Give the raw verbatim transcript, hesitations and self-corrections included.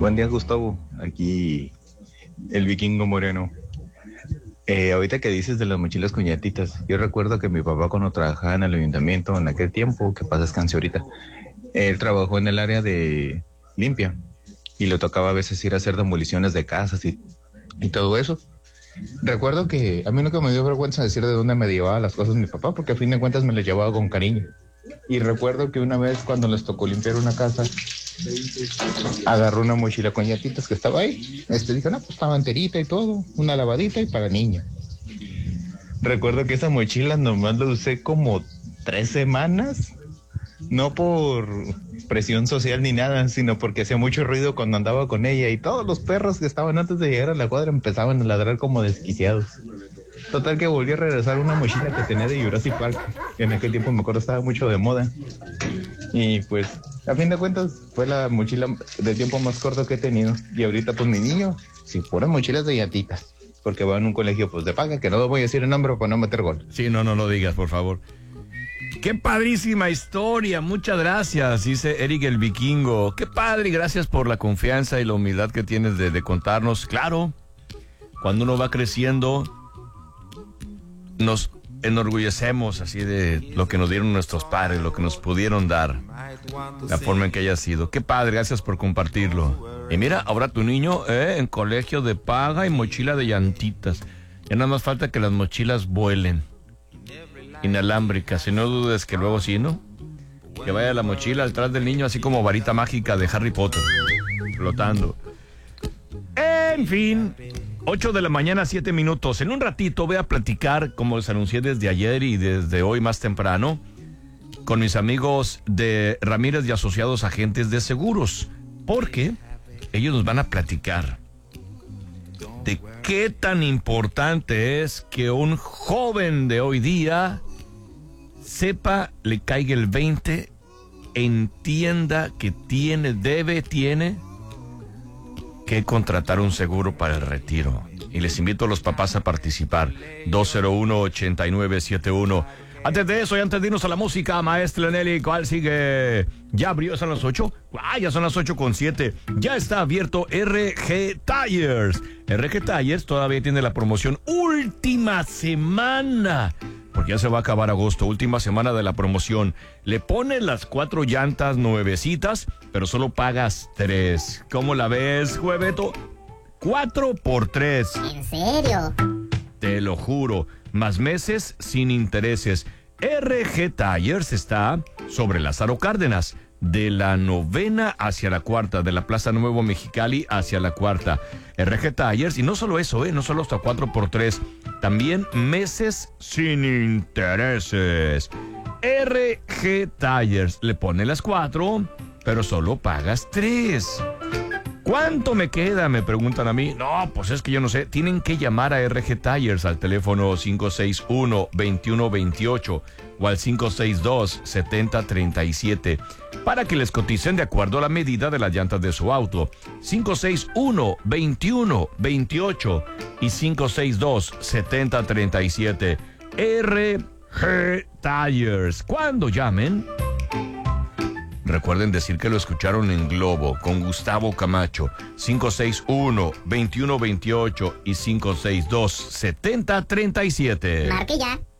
Buen día, Gustavo. Aquí el vikingo moreno. Eh, ahorita que dices de las mochilas con llantitas, yo recuerdo que mi papá cuando trabajaba en el ayuntamiento en aquel tiempo, que pasa descanse ahorita, él trabajó en el área de limpia y le tocaba a veces ir a hacer demoliciones de casas y, y todo eso. Recuerdo que a mí nunca me dio vergüenza decir de dónde me llevaba las cosas mi papá, porque a fin de cuentas me las llevaba con cariño. Y recuerdo que una vez cuando les tocó limpiar una casa, agarró una mochila con llantitas que estaba ahí. Este dijo, no, pues estaba enterita y todo, una lavadita y para niña. Recuerdo que esa mochila nomás la usé como tres semanas, no por presión social ni nada, sino porque hacía mucho ruido cuando andaba con ella y todos los perros que estaban antes de llegar a la cuadra empezaban a ladrar como desquiciados. Total que volví a regresar una mochila que tenía de Jurassic Park, que en aquel tiempo me acuerdo estaba mucho de moda. Y pues, a fin de cuentas, fue la mochila de tiempo más corto que he tenido. Y ahorita, pues, mi niño, si fueran mochilas de llantitas, porque va en un colegio, pues, de paga, que no lo voy a decir el nombre para no meter gol. Sí, no, no lo digas, por favor. ¡Qué padrísima historia! Muchas gracias, dice Eric el Vikingo. ¡Qué padre! Y gracias por la confianza y la humildad que tienes de, de contarnos. Claro, cuando uno va creciendo, nos enorgullecemos así de lo que nos dieron nuestros padres, lo que nos pudieron dar, la forma en que haya sido. Qué padre, gracias por compartirlo. Y mira, ahora tu niño eh, en colegio de paga y mochila de llantitas. Ya nada más falta que las mochilas vuelen, inalámbricas, y no dudes que luego sí, ¿no? Que vaya la mochila atrás del niño así como varita mágica de Harry Potter, flotando. En fin, ocho de la mañana, siete minutos. En un ratito voy a platicar, como les anuncié desde ayer y desde hoy más temprano, con mis amigos de Ramírez y Asociados Agentes de Seguros, porque ellos nos van a platicar de qué tan importante es que un joven de hoy día sepa, le caiga el veinte, entienda que tiene, debe, tiene que contratar un seguro para el retiro. Y les invito a los papás a participar. dos cero uno, ocho nueve siete uno. Antes de eso y antes de irnos a la música, maestra Nelly, ¿cuál sigue? ¿Ya abrió? ¿Son las ocho? Ah, ya son las ocho con siete. Ya está abierto R G Tires. R G Tires todavía tiene la promoción última semana, porque ya se va a acabar agosto, última semana de la promoción. Le ponen las cuatro llantas nuevecitas, pero solo pagas tres. ¿Cómo la ves, Jueveto? Cuatro por tres. ¿En serio? Te lo juro. Más meses sin intereses. R G Tires está sobre Lázaro Cárdenas, de la novena hacia la cuarta, de la Plaza Nuevo Mexicali hacia la cuarta. R G Tires, y no solo eso, eh, no solo hasta cuatro por tres, también meses sin intereses. R G Tires, le pone las cuatro, pero solo pagas tres. ¿Cuánto me queda?, me preguntan a mí. No, pues es que yo no sé. Tienen que llamar a R G Tires al teléfono cinco seis uno, dos uno dos ocho o al cinco seis dos, siete cero tres siete para que les coticen de acuerdo a la medida de las llantas de su auto. cinco seis uno, dos uno dos ocho y cinco seis dos, siete cero tres siete. R G Tires. Cuando llamen, recuerden decir que lo escucharon en Globo con Gustavo Camacho. cinco seis uno, dos uno dos ocho y cinco seis dos, siete cero tres siete. Marque ya.